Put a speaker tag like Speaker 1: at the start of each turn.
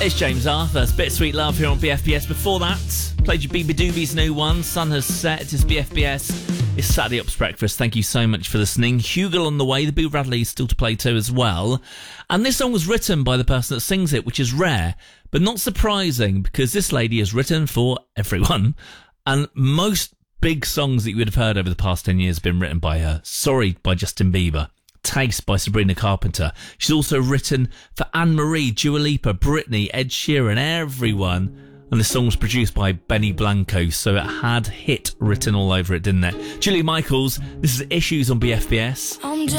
Speaker 1: It's James Arthur. It's Bittersweet Love here on BFBS. Before that, played your BB Doobies new one. Sun has set. It's BFBS. It's Saturday Ups Breakfast. Thank you so much for listening. Hugel on the way. The Boo Radley is still to play too as well. And this song was written by the person that sings it, which is rare, but not surprising because this lady is written for everyone. And most big songs that you would have heard over the past 10 years have been written by her. Sorry by Justin Bieber. Taste by Sabrina Carpenter. She's also written for Anne-Marie, Dua Lipa, Britney, Ed Sheeran, everyone. And the song was produced by Benny Blanco, so it had hit written all over it, didn't it? Julia Michaels, this is Issues on BFBS.